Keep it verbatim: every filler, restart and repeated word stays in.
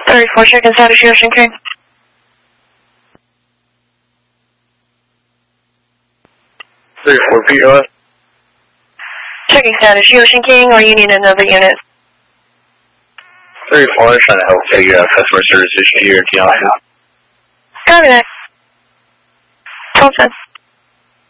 thirty-four, checking status, Ocean King. thirty-four, P O S. Checking status, Ocean King, or you need another unit? thirty-four, trying to help figure out customer service issue here at the office. Copy that. twelve ten.